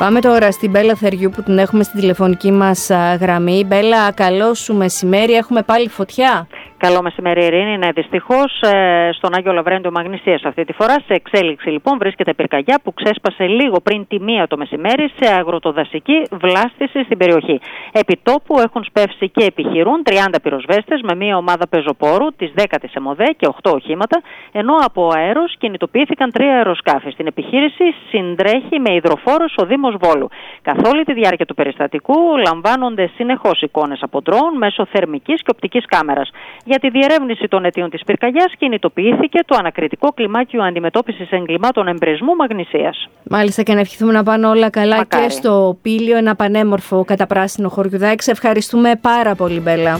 Πάμε τώρα στην Μπέλα Θεριού που την έχουμε στην τηλεφωνική μας γραμμή. Μπέλα, καλό σου μεσημέρι. Έχουμε πάλι φωτιά. Καλό μεσημέρι, Ειρήνη. Ναι, δυστυχώς στον Άγιο Λαβρέντιο Μαγνησίας αυτή τη φορά. Σε εξέλιξη λοιπόν βρίσκεται πυρκαγιά που ξέσπασε λίγο πριν τη 1 το μεσημέρι σε αγροτοδασική βλάστηση στην περιοχή. Επί τόπου έχουν σπεύσει και επιχειρούν 30 πυροσβέστες με μια ομάδα πεζοπόρου της 10ης ΕΜΟΔΕ και 8 οχήματα, ενώ από αέρος κινητοποιήθηκαν 3 αεροσκάφη. Στην επιχείρηση συντρέχει με υδροφόρους ο Δήμος Βόλου. Καθ' όλη τη διάρκεια του περιστατικού λαμβάνονται συνεχώς εικόνες από ντρόουν μέσω θερμικής και οπτικής κάμερας. Για τη διερεύνηση των αιτίων της πυρκαγιάς κινητοποιήθηκε το ανακριτικό κλιμάκιο αντιμετώπισης εγκλημάτων εμπρισμού Μαγνησίας. Μάλιστα, και να ευχηθούμε να πάνε όλα καλά. Μακάρι. Και στο Πήλιο, ένα πανέμορφο καταπράσινο χωριουδάκι. Σε ευχαριστούμε πάρα πολύ, Μπέλα.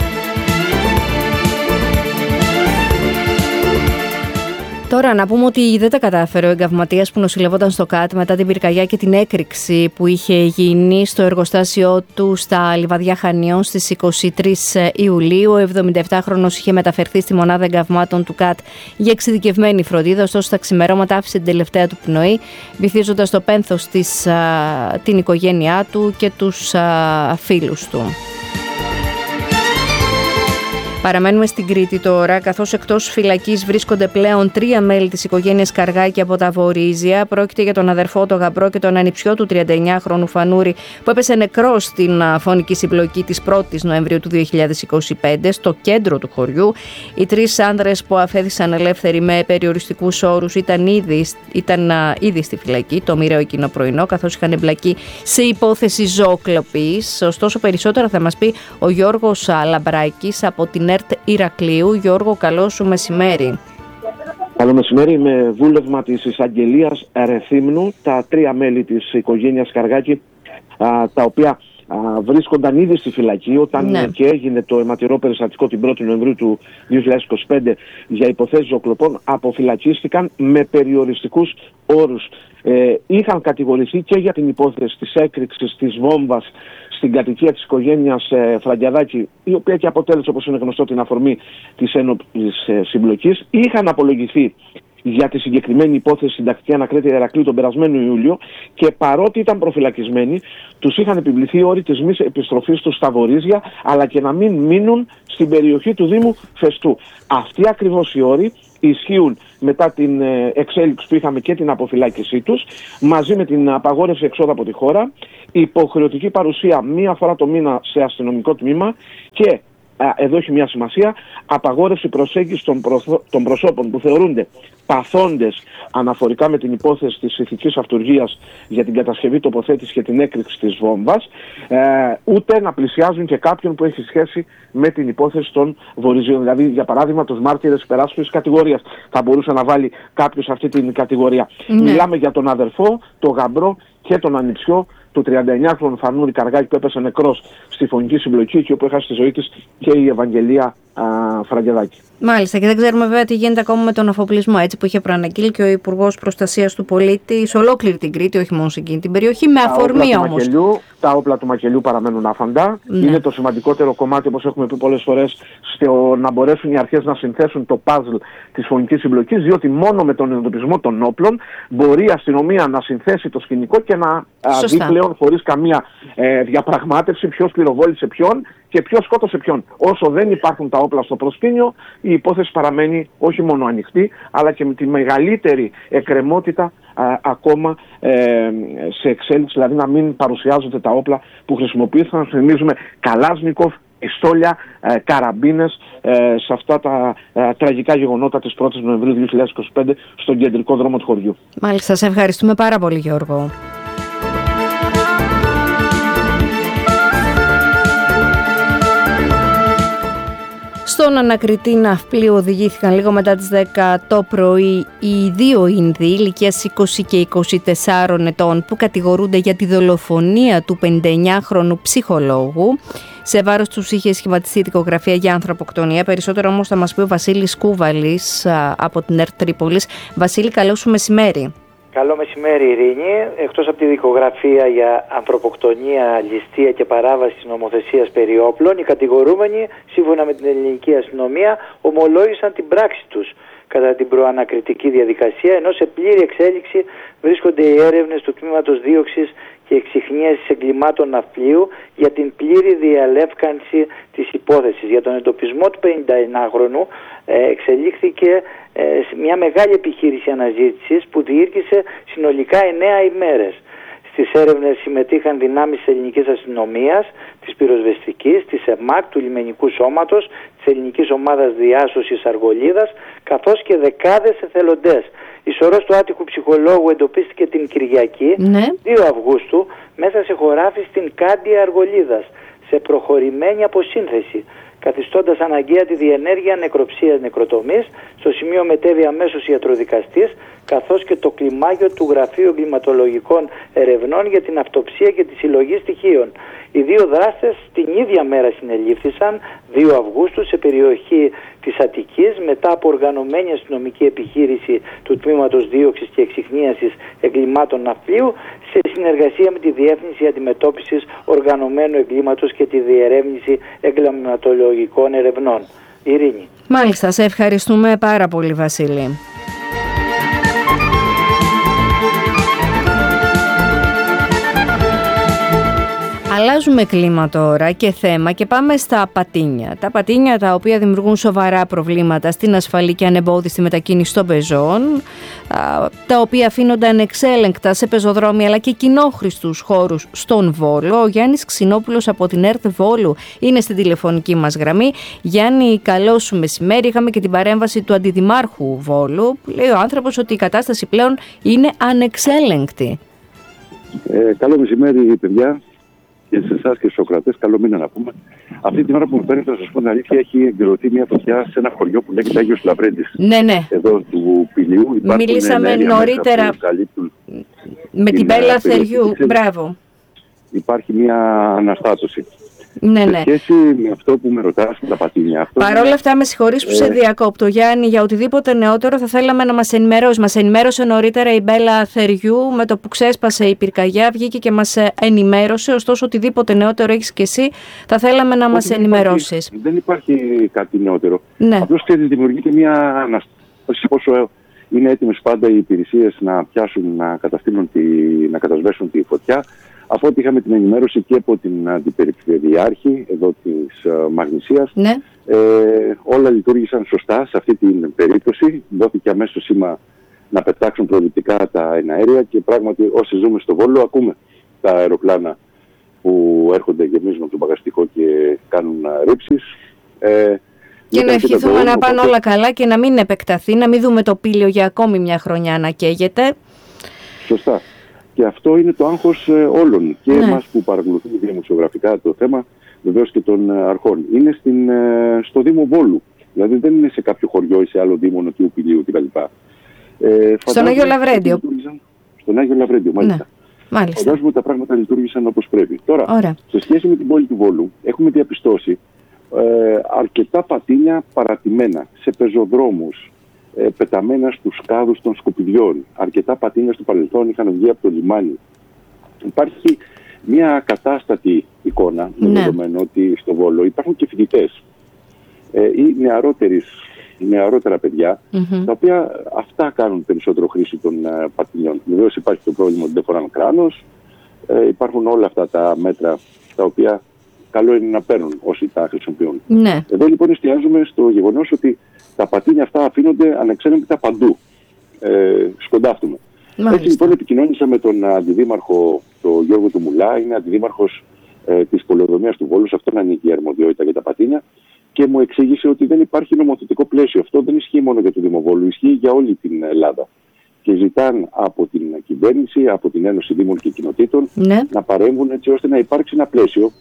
Τώρα να πούμε ότι δεν τα κατάφερε ο εγκαυματίας που νοσηλευόταν στο ΚΑΤ μετά την πυρκαγιά και την έκρηξη που είχε γίνει στο εργοστάσιό του στα Λιβαδιά Χανιών στις 23 Ιουλίου. Ο 77χρονος είχε μεταφερθεί στη μονάδα εγκαυμάτων του ΚΑΤ για εξειδικευμένη φροντίδα, ωστόσο στα ξημερώματα άφησε την τελευταία του πνοή, βυθίζοντας στο πένθος την οικογένειά του και τους φίλους του. Παραμένουμε στην Κρήτη τώρα, καθώς εκτός φυλακής βρίσκονται πλέον 3 μέλη της οικογένειας Καργάκη από τα Βορίζια. Πρόκειται για τον αδερφό, τον γαμπρό και τον ανιψιό του 39χρονου Φανούρη, που έπεσε νεκρός στην φωνική συμπλοκή της 1ης Νοεμβρίου του 2025 στο κέντρο του χωριού. Οι 3 άνδρες που αφέθησαν ελεύθεροι με περιοριστικούς όρους ήταν ήδη στη φυλακή το μοιραίο εκείνο πρωινό, καθώς είχαν εμπλακεί σε υπόθεση ζωοκλοπής. Ωστόσο, περισσότερα θα μας πει ο Γιώργος Λαμπράκης από την ΕΡΤ Ηρακλείου. Γιώργο, καλό σου μεσημέρι. Καλό μεσημέρι. Με βούλευμα της εισαγγελίας Ρεθύμνου, τα 3 μέλη της οικογένειας Καργάκη, τα οποία βρίσκονταν ήδη στη φυλακή όταν και έγινε το αιματηρό περιστατικό την 1η Νοεμβρίου του 2025 για υποθέσεις ζωοκλοπών, αποφυλακίστηκαν με περιοριστικούς όρους. Είχαν κατηγορηθεί και για την υπόθεση της έκρηξης της βόμβας στην κατοικία της οικογένειας Φραγκιαδάκη, η οποία και αποτέλεσε, όπως είναι γνωστό, την αφορμή της ένοπλης συμπλοκής. Είχαν απολογηθεί για τη συγκεκριμένη υπόθεση συντακτική ανακρίτρια Ηρακλείου τον περασμένο Ιούλιο και παρότι ήταν προφυλακισμένοι, τους είχαν επιβληθεί όροι της μη επιστροφής τους στα Βορίζια, αλλά και να μην μείνουν στην περιοχή του Δήμου Φεστού. Αυτοί ακριβώς οι όροι ισχύουν μετά την εξέλιξη που είχαμε και την αποφυλάκησή τους, μαζί με την απαγόρευση εξόδου από τη χώρα, υποχρεωτική παρουσία 1 φορά το μήνα σε αστυνομικό τμήμα και εδώ έχει μια σημασία, απαγόρευση προσέγγισης των προσώπων που θεωρούνται παθόντες αναφορικά με την υπόθεση της ηθικής αυτουργίας για την κατασκευή, τοποθέτηση και την έκρηξη της βόμβας, ούτε να πλησιάζουν και κάποιον που έχει σχέση με την υπόθεση των Βορειζίων. Δηλαδή, για παράδειγμα, τους μάρτυρες υπεράσπισης κατηγορίας θα μπορούσε να βάλει κάποιος αυτή την κατηγορία. Μιλάμε για τον αδερφό, τον γαμπρό και τον ανιψιό του 39χρονου Φανούρη Καργάκη που έπεσε νεκρός στη φωνική συμπλοκή, εκεί όπου έχασε τη ζωή της και η Ευαγγελία Φραγκεδάκη. Μάλιστα, και δεν ξέρουμε βέβαια τι γίνεται ακόμα με τον αφοπλισμό, έτσι που είχε προαναγγείλει και ο Υπουργός Προστασίας του Πολίτη σε ολόκληρη την Κρήτη, όχι μόνο σε εκείνη την περιοχή, με αφορμή όμως. Τα όπλα του μακελιού παραμένουν άφαντα. Είναι το σημαντικότερο κομμάτι, όπως έχουμε πει πολλές φορές, στο να μπορέσουν οι αρχές να συνθέσουν το παζλ της φωνικής συμπλοκής, διότι μόνο με τον εντοπισμό των όπλων μπορεί η αστυνομία να συνθέσει το σκηνικό και να δει πλέον χωρίς καμία διαπραγμάτευση ποιος πυροβόλησε ποιον και ποιος σκότωσε ποιον. Όσο δεν υπάρχουν τα όπλα στο προσκήνιο, η υπόθεση παραμένει όχι μόνο ανοιχτή, αλλά και με τη μεγαλύτερη εκκρεμότητα ακόμα σε εξέλιξη, δηλαδή να μην παρουσιάζονται τα όπλα που χρησιμοποιήθηκαν. Θυμίζουμε Καλάσνικοφ, πιστόλια, καραμπίνες σε αυτά τα τραγικά γεγονότα της 1ης Νοεμβρίου 2025 στον κεντρικό δρόμο του χωριού. Μάλιστα, σε ευχαριστούμε πάρα πολύ, Γιώργο. Στον ανακριτή ναυπλίου οδηγήθηκαν λίγο μετά τις 10 το πρωί οι 2 Ινδοί ηλικίας 20 και 24 ετών που κατηγορούνται για τη δολοφονία του 59χρονου ψυχολόγου. Σε βάρος τους είχε σχηματιστεί δικογραφία για ανθρωποκτονία. Περισσότερο όμως θα μας πει ο Βασίλης Κούβαλης από την ΕΡΤ Τρίπολης. Βασίλη, καλό σου μεσημέρι. Καλό μεσημέρι, Ειρήνη. Εκτός από τη δικογραφία για ανθρωποκτονία, ληστεία και παράβαση της νομοθεσίας περί όπλων, οι κατηγορούμενοι, σύμφωνα με την ελληνική αστυνομία, ομολόγησαν την πράξη τους. κατά την προανακριτική διαδικασία, ενώ σε πλήρη εξέλιξη βρίσκονται οι έρευνες του Τμήματος Δίωξης και Εξιχνίασης Εγκλημάτων Ναυπλίου για την πλήρη διαλεύκανση της υπόθεσης. Για τον εντοπισμό του 51χρονου εξελίχθηκε μια μεγάλη επιχείρηση αναζήτησης που διήρκησε συνολικά 9 ημέρες. Στις έρευνες συμμετείχαν δυνάμεις της ελληνικής αστυνομίας, της πυροσβεστικής, της ΕΜΑΚ, του λιμενικού σώματος, της ελληνικής ομάδας διάσωσης Αργολίδας, καθώς και δεκάδες εθελοντές. Η σωρός του άτυχου ψυχολόγου εντοπίστηκε την Κυριακή, 2 Αυγούστου, μέσα σε χωράφι στην Κάντια Αργολίδας, σε προχωρημένη αποσύνθεση, καθιστώντας αναγκαία τη διενέργεια νεκροψίας νεκροτομής. Στο σημείο μετέβη αμέσως ιατροδικαστής, καθώς και το κλιμάκιο του Γραφείου Εγκληματολογικών Ερευνών για την αυτοψία και τη συλλογή στοιχείων. Οι 2 δράστες την ίδια μέρα συνελήφθησαν, 2 Αυγούστου, σε περιοχή της Αττικής, μετά από οργανωμένη αστυνομική επιχείρηση του Τμήματος Δίωξης και Εξιχνίασης Εγκλημάτων Ναυπλίου, σε συνεργασία με τη Διεύθυνση Αντιμετώπισης Οργανωμένου Εγκλήματος και τη Διερεύνηση Εγκληματολογικών Ερευνών. Ειρήνη. Μάλιστα, σε ευχαριστούμε πάρα πολύ, Βασίλη. Αλλάζουμε κλίμα τώρα και θέμα και πάμε στα πατίνια. Τα πατίνια τα οποία δημιουργούν σοβαρά προβλήματα στην ασφαλή και ανεμπόδιστη μετακίνηση των πεζών, τα οποία αφήνονται ανεξέλεγκτα σε πεζοδρόμια αλλά και κοινόχρηστους χώρους στον Βόλο. Ο Γιάννης Ξινόπουλος από την ΕΡΤ Βόλου είναι στην τηλεφωνική μας γραμμή. Γιάννη, καλό σου μεσημέρι. Είχαμε και την παρέμβαση του Αντιδημάρχου Βόλου, που λέει ο άνθρωπος ότι η κατάσταση πλέον είναι ανεξέλεγκτη. Καλό μεσημέρι, παιδιά. Και σε εσάς και στους Σοκρατές, καλό μήνα να πούμε. Αυτή την ώρα που με παίρνετε, να σας πω την αλήθεια, έχει εκδηλωθεί μια φωτιά σε ένα χωριό που λέγεται Άγιος Λαβρέντης. Ναι. Εδώ του Πηλιού. Μιλήσαμε νωρίτερα με την Μπέλα Θεριού. Μπράβο. Υπάρχει μια αναστάτωση. Ναι. Σε σχέση με αυτό που με ρωτάς με τα πατίνια. Παρ' όλα αυτά, με συγχωρείς που σε διακόπτω, Γιάννη, για οτιδήποτε νεότερο θα θέλαμε να μας ενημερώσει. Μας ενημέρωσε νωρίτερα η Μπέλα Θεριού, με το που ξέσπασε η πυρκαγιά, βγήκε και μας ενημέρωσε. Ωστόσο, οτιδήποτε νεότερο έχεις και εσύ, θα θέλαμε να μας ενημερώσεις. Δεν υπάρχει κάτι νεότερο. Ναι. Απλώς και δημιουργείται μια αναστάτωση. Πόσο είναι έτοιμες πάντα οι υπηρεσίες να πιάσουν, να κατασβέσουν τη φωτιά. Από ό,τι είχαμε την ενημέρωση και από την αντιπεριφερειάρχη εδώ της Μαγνησίας, ναι. Όλα λειτουργήσαν σωστά σε αυτή την περίπτωση. Δόθηκε αμέσως σήμα να πετάξουν προληπτικά τα εναέρια και πράγματι όσοι ζούμε στο Βόλο ακούμε τα αεροπλάνα που έρχονται, γεμίζουν το μπαγαστικό και κάνουν ρήψεις. Και να ευχηθούμε να πάνε όλα καλά και να μην επεκταθεί, να μην δούμε το Πήλιο για ακόμη μια χρονιά να καίγεται. Σωστά. Και αυτό είναι το άγχος όλων και εμάς που παρακολουθούμε δημοσιογραφικά το θέμα, βεβαίως και των αρχών. Είναι στο Δήμο Βόλου. Δηλαδή δεν είναι σε κάποιο χωριό ή σε άλλο Δήμο Νοτιού Πηλίου κτλ. Στον Άγιο Λαβρέντιο. Στον Άγιο Λαβρέντιο, μάλιστα. Ναι. Μάλιστα. Φαντάζομαι ότι τα πράγματα λειτουργήσαν όπως πρέπει. Τώρα, ωραία, σε σχέση με την πόλη του Βόλου, έχουμε διαπιστώσει αρκετά πατίνια παρατημένα σε πεζοδρόμους, πεταμένα στους κάδους των σκουπιδιών. Αρκετά πατίνια στο παρελθόν είχαν βγει από το λιμάνι. Υπάρχει μια κατάστατη εικόνα, με δεδομένο ότι στο Βόλο υπάρχουν και φοιτητές ή νεαρότερα παιδιά, τα οποία αυτά κάνουν περισσότερο χρήση των πατινιών. Βεβαίως υπάρχει το πρόβλημα ότι δεν φοράνε κράνος, υπάρχουν όλα αυτά τα μέτρα τα οποία καλό είναι να παίρνουν όσοι τα χρησιμοποιούν. Ναι. Εδώ λοιπόν εστιάζουμε στο γεγονός ότι τα πατίνια αυτά αφήνονται ανεξέλεγκτα παντού. Σκοντάφτουμε. Έτσι λοιπόν επικοινώνησα με τον αντιδήμαρχο, τον Γιώργο του Μουλά, είναι αντιδήμαρχος της πολεοδομίας του Βόλου, σε αυτόν ανήκει η αρμοδιότητα για τα πατίνια, και μου εξήγησε ότι δεν υπάρχει νομοθετικό πλαίσιο. Αυτό δεν ισχύει μόνο για το Δήμο Βόλου, ισχύει για όλη την Ελλάδα. Και ζητάν από την κυβέρνηση, από την Ένωση Δήμων και Κοινοτήτων να παρέμβουν έτσι ώστε να υπάρξει ένα πλαίσιο,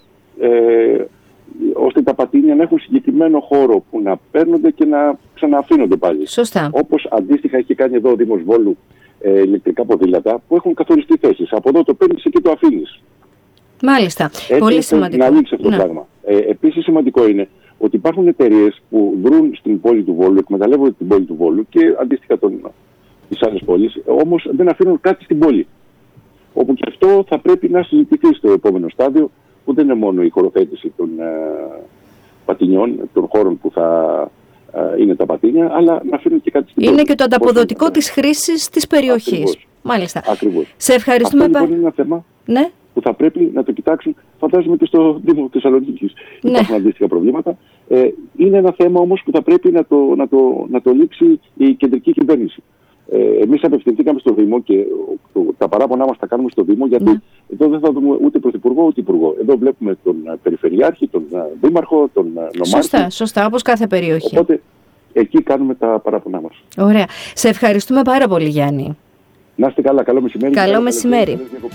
ώστε τα πατίνια να έχουν συγκεκριμένο χώρο που να παίρνονται και να ξανααφήνονται πάλι. Σωστά. Όπως αντίστοιχα έχει κάνει εδώ ο Δήμος Βόλου ηλεκτρικά ποδήλατα που έχουν καθοριστεί θέσεις. Από εδώ το παίρνεις και το αφήνεις. Μάλιστα. Έτσι, πολύ σημαντικό. Να ανοίξει αυτό το πράγμα. Επίσης σημαντικό είναι ότι υπάρχουν εταιρείες που βρουν στην πόλη του Βόλου, εκμεταλλεύονται την πόλη του Βόλου και αντίστοιχα τις άλλες πόλεις, όμως δεν αφήνουν κάτι στην πόλη. Όπου και αυτό θα πρέπει να συζητηθεί στο επόμενο στάδιο, που δεν είναι μόνο η χωροθέτηση των πατινιών, των χώρων που θα είναι τα πατίνια, αλλά να αφήνουν και κάτι στην πόλη. Είναι και το ανταποδοτικό της χρήσης της περιοχής. Ακριβώς. Μάλιστα. Ακριβώς. Σε ευχαριστούμε πάρα πολύ. Είναι ένα θέμα που θα πρέπει να το κοιτάξουν, φαντάζομαι και στο Δήμο Θεσσαλονίκης υπάρχουν αντίστοιχα προβλήματα. Είναι ένα θέμα όμως που θα πρέπει να το λήξει η κεντρική κυβέρνηση. Εμείς απευθυνθήκαμε στο Δήμο και τα παράπονά μας τα κάνουμε στο Δήμο, γιατί εδώ δεν θα δούμε ούτε πρωθυπουργό ούτε υπουργό. Εδώ βλέπουμε τον περιφερειάρχη, τον δήμαρχο, τον νομάρχη. Σωστά, όπως κάθε περιοχή. Οπότε εκεί κάνουμε τα παράπονά μας. Ωραία. Σε ευχαριστούμε πάρα πολύ, Γιάννη. Να είστε καλά, καλό μεσημέρι. Καλό μεσημέρι.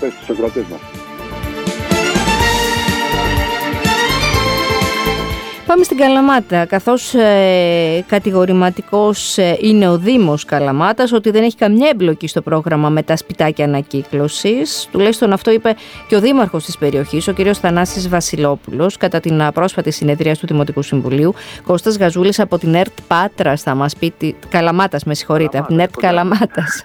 Πάμε στην Καλαμάτα, καθώς κατηγορηματικός είναι ο Δήμος Καλαμάτας ότι δεν έχει καμιά εμπλοκή στο πρόγραμμα με τα σπιτάκια ανακύκλωσης. Τουλάχιστον αυτό είπε και ο δήμαρχος της περιοχής, ο κ. Θανάσης Βασιλόπουλος, κατά την πρόσφατη συνεδρία του Δημοτικού Συμβουλίου. Κώστας Γαζούλης από την ΕΡΤ Πάτρας θα μας πει, Καλαμάτας, με συγχωρείτε, από την ΕΡΤ Καλαμάτας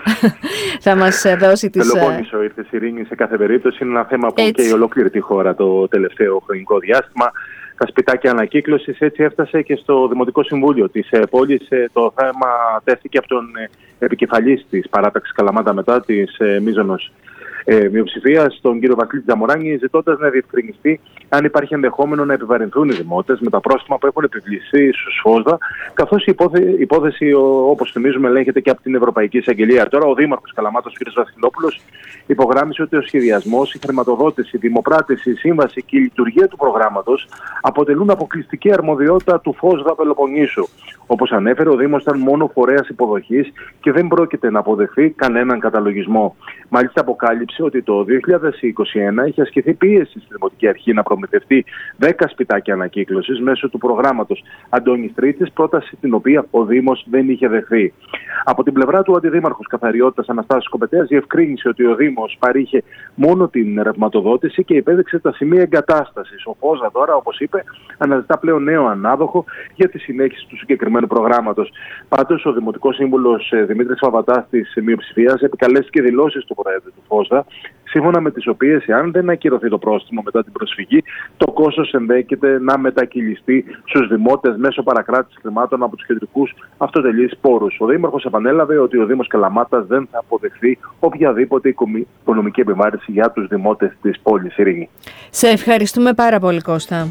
θα μας δώσει τις... Πελοπόννησο ήρθε Ειρήνη σε κάθε περίπτωση, είναι ένα θέμα που και η ολόκληρη τη χώρα το τελευταίο χρονικό διάστημα. Τα σπιτάκια ανακύκλωσης, έτσι έφτασε και στο Δημοτικό Συμβούλιο της πόλης. Το θέμα τέθηκε από τον επικεφαλής της παράταξης Καλαμάτα μετά της μείζωνος μειοψηφίας, τον κύριο Βασίλη Τζαμοράνη, ζητώντας να διευκρινιστεί αν υπάρχει ενδεχόμενο να επιβαρυνθούν οι δημότες με τα πρόστιμα που έχουν επιβληθεί στους ΦΟΣΔΑ, καθώς η υπόθεση, όπως θυμίζουμε, ελέγχεται και από την Ευρωπαϊκή Εισαγγελία. Τώρα, ο Δήμαρχος Καλαμάτας, ο κ. Βασιλόπουλος, υπογράμμισε ότι ο σχεδιασμός, η χρηματοδότηση, η δημοπράτηση, η σύμβαση και η λειτουργία του προγράμματος αποτελούν αποκλειστική αρμοδιότητα του ΦΟΣΔΑ Πελοποννήσου. Όπως ανέφερε, ο Δήμος ήταν μόνο φορέας υποδοχής και δεν πρόκειται να αποδεχθεί κανέναν καταλογισμό. Μάλιστα, αποκάλυψε ότι το 2021 είχε ασκηθεί πίεση στη Δημοτική Αρχή να προμηθευτεί 10 σπιτάκια ανακύκλωσης μέσω του προγράμματος Αντώνης Τρίτσης, πρόταση την οποία ο Δήμος δεν είχε δεχθεί. Από την πλευρά του, ο Αντιδήμαρχος Καθαριότητας Αναστάσης Κοπετέας διευκρίνησε ότι ο Δήμος παρήχε μόνο την ρευματοδότηση και υπέδειξε τα σημεία εγκατάστασης. Ο ΦΟΣΔΑ τώρα, όπως είπε, αναζητά πλέον νέο ανάδοχο για τη συνέχιση του συγκεκριμένου προγράμματος. Πάντως, ο Δημοτικός Σύμβουλος Δημήτρης Φαβατάς της μειοψηφίας επικαλέστηκε δηλώσεις του Προέδρου του ΦΟΣΔΑ, σύμφωνα με τις οποίες, εάν δεν ακυρωθεί το πρόστιμο μετά την προσφυγή, το κόστος ενδέχεται να μετακυλιστεί στους δημότες μέσω παρακράτησης χρημάτων από τους κεντρικούς αυτοτελείς πόρους. Ο Δήμαρχος επανέλαβε ότι ο Δήμος Καλαμάτας δεν θα αποδεχθεί οποιαδήποτε οικονομική επιβάρυνση για τους δημότες της πόλης. Ειρήνη. Σε ευχαριστούμε πάρα πολύ, Κώστα.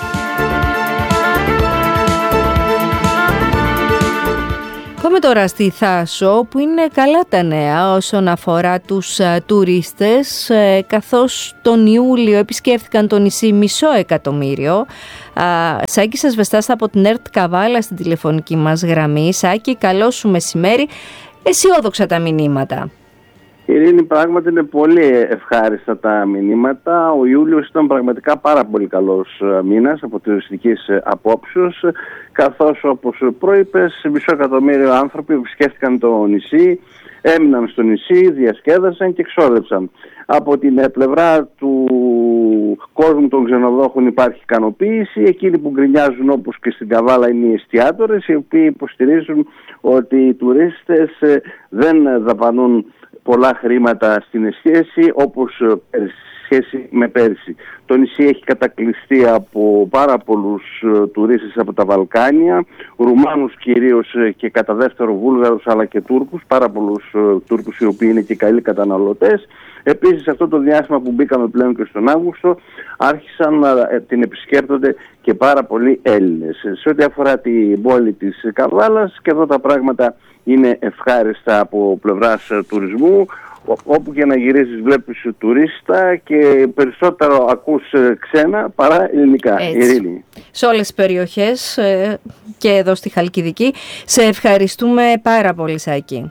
Πάμε τώρα στη Θάσο, που είναι καλά τα νέα όσον αφορά τους τουρίστες, καθώς τον Ιούλιο επισκέφθηκαν το νησί 500.000. Σάκη Ασβεστάς από την ΕΡΤ Καβάλα στην τηλεφωνική μας γραμμή. Σάκη, καλό σου μεσημέρι. Αισιόδοξα τα μηνύματα. Ειρήνη, πράγματι είναι πολύ ευχάριστα τα μηνύματα. Ο Ιούλιος ήταν πραγματικά πάρα πολύ καλός μήνας από τουριστικής απόψεως, καθώς, όπως προείπες, 500.000 άνθρωποι επισκέφτηκαν το νησί, έμειναν στο νησί, διασκέδασαν και ξόδεψαν. Από την πλευρά του κόσμου των ξενοδόχων υπάρχει ικανοποίηση. Εκείνοι που γκρινιάζουν, όπως και στην Καβάλα, είναι οι εστιατόρες, οι οποίοι υποστηρίζουν ότι οι τουρίστες δεν δαπανούν πολλά χρήματα στην εστίαση όπως σχέση με πέρσι. Το νησί έχει κατακλειστεί από πάρα πολλούς τουρίστες από τα Βαλκάνια, Ρουμάνους κυρίως και κατά δεύτερο Βούλγαρους, αλλά και Τούρκους, πάρα πολλούς Τούρκους οι οποίοι είναι και καλοί καταναλωτές. Επίσης, αυτό το διάστημα που μπήκαμε πλέον και στον Αύγουστο, άρχισαν να την επισκέπτονται και πάρα πολλοί Έλληνες. Σε ό,τι αφορά την πόλη της Καβάλας, και εδώ τα πράγματα είναι ευχάριστα από πλευράς τουρισμού. Όπου και να γυρίζεις βλέπεις τουρίστα και περισσότερο ακούς ξένα παρά ελληνικά. Ειρήνη. Σε όλες τις περιοχές και εδώ στη Χαλκιδική. Σε ευχαριστούμε πάρα πολύ, Σάκη.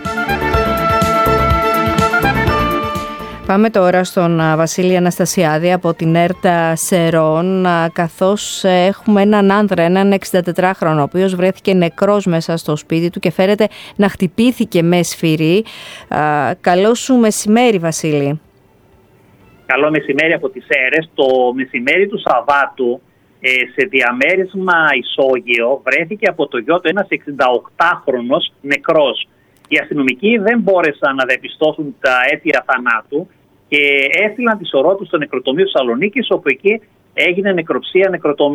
Πάμε τώρα στον Βασίλη Αναστασιάδη από την ΕΡΤΑ Σερών, καθώς έχουμε έναν άνδρα, έναν 64χρονο, ο οποίος βρέθηκε νεκρός μέσα στο σπίτι του και φέρεται να χτυπήθηκε με σφυρί. Καλό σου μεσημέρι, Βασίλη. Καλό μεσημέρι από τις Σέρες. Το μεσημέρι του Σαββάτου, σε διαμέρισμα Ισόγειο, βρέθηκε από το γιο του ένας 68χρονος νεκρός. Οι αστυνομικοί δεν μπόρεσαν να διαπιστώσουν τα αίτια θανάτου και έστειλαν τη σωρό του στο νεκροτομείο Θεσσαλονίκης, όπου εκεί έγινε νεκροψία νεκροτομή.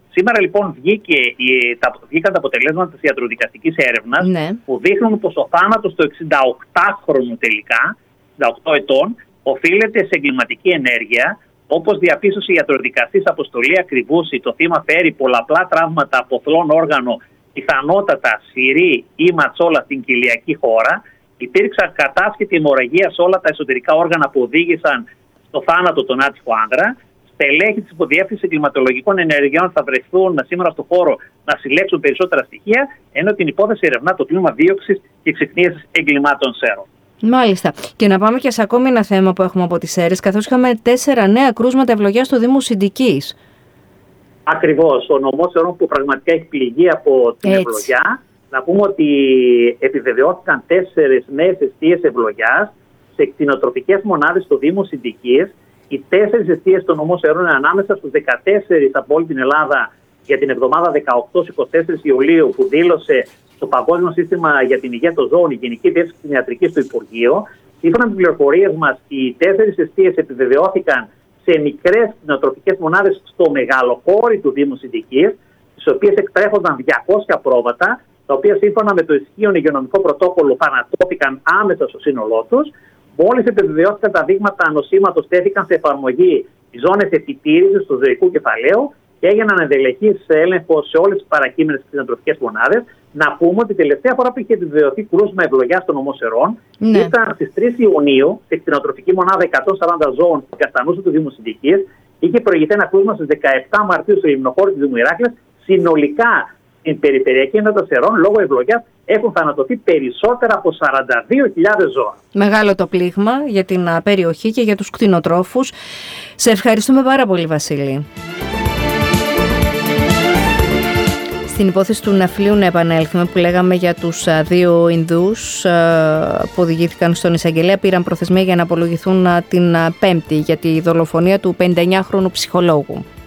Σήμερα λοιπόν βγήκαν τα αποτελέσματα της ιατροδικαστικής έρευνας, που δείχνουν πως ο θάνατος του 68χρονου τελικά, 68 ετών, οφείλεται σε εγκληματική ενέργεια. Όπως διαπίστωσε η ιατροδικαστής Αποστολή Ακριβούση, το θύμα φέρει πολλαπλά τραύματα από θλόν όργανο, πιθανότατα σφυρί ή ματσόλα στην κοιλιακή χώρα. Υπήρξαν κατάσχετη αιμορραγία σε όλα τα εσωτερικά όργανα που οδήγησαν στο θάνατο των άτυχου άνδρα. Στελέχη της Υποδιεύθυνσης Εγκληματολογικών Ενεργειών θα βρεθούν σήμερα στο χώρο να συλλέξουν περισσότερα στοιχεία, ενώ την υπόθεση ερευνά το τμήμα δίωξης και εξυχνίασης εγκλημάτων ΣΕΡΟ. Μάλιστα. Και να πάμε και σε ακόμη ένα θέμα που έχουμε από τις ΣΕΡΕΣ, καθώς είχαμε 4 νέα κρούσματα ευλογιάς στο Δήμο Συντικής. Ακριβώς. Ο νομός ΣΕΡΟ που πραγματικά έχει πληγεί από την ευλογιά. Να πούμε ότι επιβεβαιώθηκαν 4 νέες εστίες ευλογιάς σε κτηνοτροφικές μονάδες στο Δήμο Συντικής. Οι 4 εστίες των νομών ΣΕΡΟ είναι ανάμεσα στους 14 από όλη την Ελλάδα για την εβδομάδα 18-24 Ιουλίου, που δήλωσε στο Παγκόσμιο Σύστημα για την Υγεία των Ζώων η Γενική Διεύθυνση Κτηνιατρικής του Υπουργείου. Σύμφωνα με τις πληροφορίες μας, οι 4 εστίες επιβεβαιώθηκαν σε μικρές κτηνοτροφικές μονάδες στο μεγαλοχώρι του Δήμου Συντικής, στις οποίες εκτρέφονταν 200 πρόβατα, τα οποία σύμφωνα με το ισχύον υγειονομικό πρωτόκολλο θανατώθηκαν άμεσα στο σύνολό τους. Μόλις επιβεβαιώθηκαν τα δείγματα νοσήματος, τέθηκαν σε εφαρμογή οι ζώνες επιτήρησης του ζωικού κεφαλαίου και έγιναν ενδελεχής έλεγχος σε όλες τις παρακείμενες κτηνοτροφικές μονάδες. Να πούμε ότι η τελευταία φορά που είχε επιβεβαιωθεί κρούσμα ευλογιάς στον νομό Σερών ήταν στις 3 Ιουνίου, σε κτηνοτροφική μονάδα 140 ζώων στην Καστανούσα του Δήμου Συντικής. Είχε προηγηθεί ένα κρούσμα στις 17 Μαρτίου στο λιμνοχώρι του Δήμου Ηράκλειας. Συνολικά στην περιφερειακή ενότητα Σερών, λόγω ευλογιάς, έχουν θανατωθεί περισσότερα από 42.000 ζώα. Μεγάλο το πλήγμα για την περιοχή και για τους κτηνοτρόφους. Σε ευχαριστούμε πάρα πολύ, Βασίλη. Στην υπόθεση του ναυλίου να επανέλθουμε, που λέγαμε για τους 2 Ινδούς που οδηγήθηκαν στον εισαγγελέα, πήραν προθεσμία για να απολογηθούν την Πέμπτη για τη δολοφονία του 59χρονου ψυχολόγου.